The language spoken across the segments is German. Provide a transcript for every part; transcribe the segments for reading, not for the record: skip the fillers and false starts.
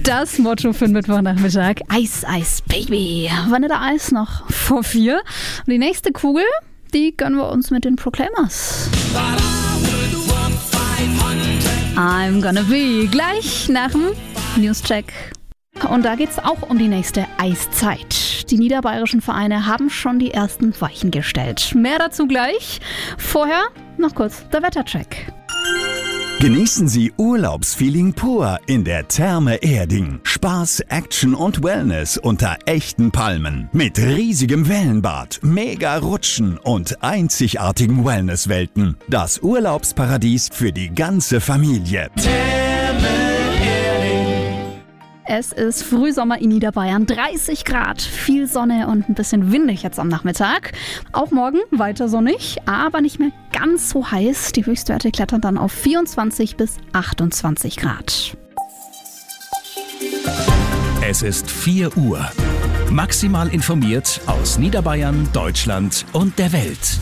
Das Motto für den Mittwochnachmittag. Eis, Eis, Baby. Vanilla Eis noch vor 4. Und die nächste Kugel, die gönnen wir uns mit den Proclaimers. I'm gonna be. Gleich nach dem Newscheck. Und da geht's auch um die nächste Eiszeit. Die niederbayerischen Vereine haben schon die ersten Weichen gestellt. Mehr dazu gleich. Vorher noch kurz der Wettercheck. Genießen Sie Urlaubsfeeling pur in der Therme Erding. Spaß, Action und Wellness unter echten Palmen. Mit riesigem Wellenbad, mega Rutschen und einzigartigen Wellnesswelten. Das Urlaubsparadies für die ganze Familie. Therme Erding. Es ist Frühsommer in Niederbayern, 30 Grad, viel Sonne und ein bisschen windig jetzt am Nachmittag. Auch morgen weiter sonnig, aber nicht mehr ganz so heiß. Die Höchstwerte klettern dann auf 24 bis 28 Grad. Es ist 4 Uhr. Maximal informiert aus Niederbayern, Deutschland und der Welt.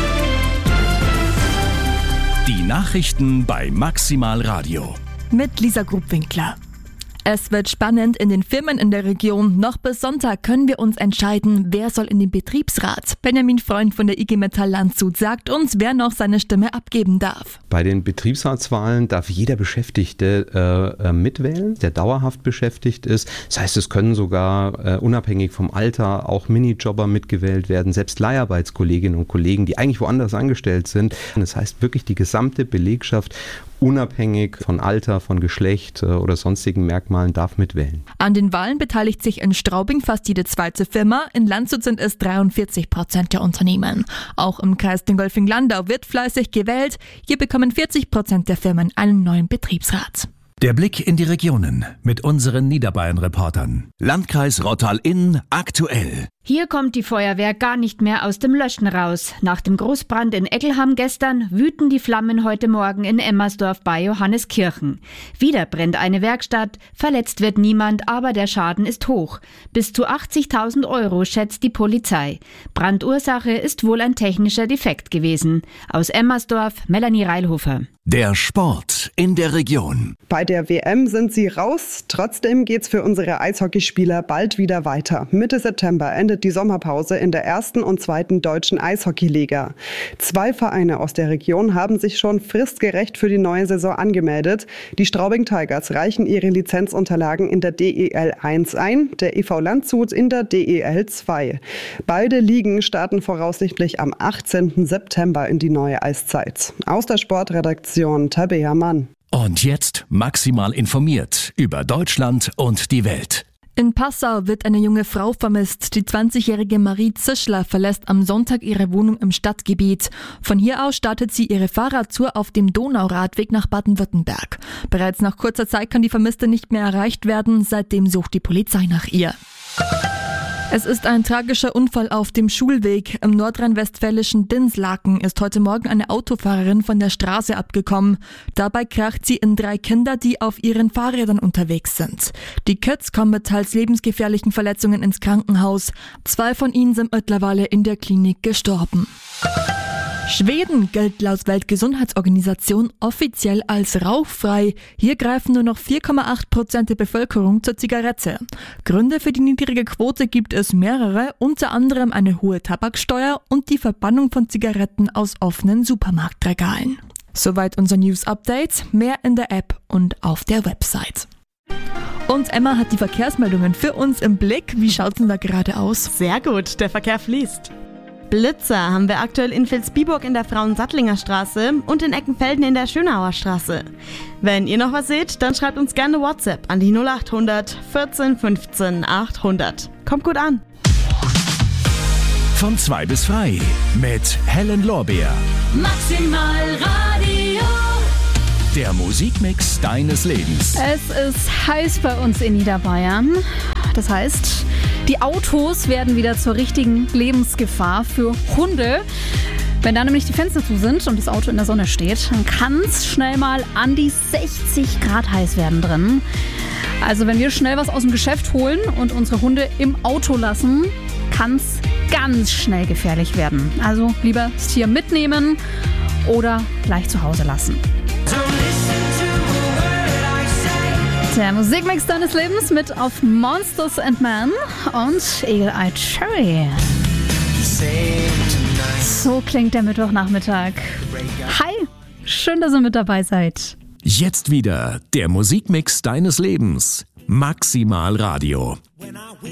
Die Nachrichten bei Maximal Radio. Mit Lisa Grubwinkler. Es wird spannend in den Firmen in der Region. Noch bis Sonntag können wir uns entscheiden, wer soll in den Betriebsrat. Benjamin Freund von der IG Metall Landshut sagt uns, wer noch seine Stimme abgeben darf. Bei den Betriebsratswahlen darf jeder Beschäftigte mitwählen, der dauerhaft beschäftigt ist. Das heißt, es können sogar unabhängig vom Alter auch Minijobber mitgewählt werden, selbst Leiharbeitskolleginnen und Kollegen, die eigentlich woanders angestellt sind. Das heißt wirklich die gesamte Belegschaft, unabhängig von Alter, von Geschlecht oder sonstigen Merkmalen, darf mitwählen. An den Wahlen beteiligt sich in Straubing fast jede zweite Firma. In Landshut sind es 43% der Unternehmen. Auch im Kreis Dingolfing-Landau wird fleißig gewählt. Hier bekommen 40% der Firmen einen neuen Betriebsrat. Der Blick in die Regionen mit unseren Niederbayern-Reportern. Landkreis Rottal-Inn aktuell. Hier kommt die Feuerwehr gar nicht mehr aus dem Löschen raus. Nach dem Großbrand in Eckelham gestern wüten die Flammen heute Morgen in Emmersdorf bei Johanneskirchen. Wieder brennt eine Werkstatt, verletzt wird niemand, aber der Schaden ist hoch. Bis zu 80.000 Euro schätzt die Polizei. Brandursache ist wohl ein technischer Defekt gewesen. Aus Emmersdorf, Melanie Reilhofer. Der Sport in der Region. Bei der WM sind sie raus. Trotzdem geht's für unsere Eishockeyspieler bald wieder weiter. Mitte September endet die Sommerpause in der 1. und 2. deutschen Eishockeyliga. 2 Vereine aus der Region haben sich schon fristgerecht für die neue Saison angemeldet. Die Straubing Tigers reichen ihre Lizenzunterlagen in der DEL 1 ein, der EV Landshut in der DEL 2. Beide Ligen starten voraussichtlich am 18. September in die neue Eiszeit. Aus der Sportredaktion Tabea Mann. Und jetzt maximal informiert über Deutschland und die Welt. In Passau wird eine junge Frau vermisst. Die 20-jährige Marie Zischler verlässt am Sonntag ihre Wohnung im Stadtgebiet. Von hier aus startet sie ihre Fahrradtour auf dem Donauradweg nach Baden-Württemberg. Bereits nach kurzer Zeit kann die Vermisste nicht mehr erreicht werden. Seitdem sucht die Polizei nach ihr. Es ist ein tragischer Unfall auf dem Schulweg. Im nordrhein-westfälischen Dinslaken ist heute Morgen eine Autofahrerin von der Straße abgekommen. Dabei kracht sie in 3 Kinder, die auf ihren Fahrrädern unterwegs sind. Die Kids kommen mit teils lebensgefährlichen Verletzungen ins Krankenhaus. 2 von ihnen sind mittlerweile in der Klinik gestorben. Schweden gilt laut Weltgesundheitsorganisation offiziell als rauchfrei. Hier greifen nur noch 4,8% der Bevölkerung zur Zigarette. Gründe für die niedrige Quote gibt es mehrere, unter anderem eine hohe Tabaksteuer und die Verbannung von Zigaretten aus offenen Supermarktregalen. Soweit unser News-Update, mehr in der App und auf der Website. Und Emma hat die Verkehrsmeldungen für uns im Blick. Wie schaut's denn da gerade aus? Sehr gut, der Verkehr fließt. Blitzer haben wir aktuell in Vilsbiburg in der Frauensattlinger Straße und in Eckenfelden in der Schönauer Straße. Wenn ihr noch was seht, dann schreibt uns gerne WhatsApp an die 0800 14 15 800. Kommt gut an. Von 2 bis frei mit Helen Lorbeer. Maximal Radio. Der Musikmix deines Lebens. Es ist heiß bei uns in Niederbayern. Das heißt, die Autos werden wieder zur richtigen Lebensgefahr für Hunde. Wenn da nämlich die Fenster zu sind und das Auto in der Sonne steht, dann kann es schnell mal an die 60 Grad heiß werden drin. Also wenn wir schnell was aus dem Geschäft holen und unsere Hunde im Auto lassen, kann es ganz schnell gefährlich werden. Also lieber das Tier mitnehmen oder gleich zu Hause lassen. Der Musikmix deines Lebens mit auf Monsters and Men und Eagle Eye Cherry. So klingt der Mittwochnachmittag. Hi, schön, dass ihr mit dabei seid. Jetzt wieder der Musikmix deines Lebens. Maximal Radio.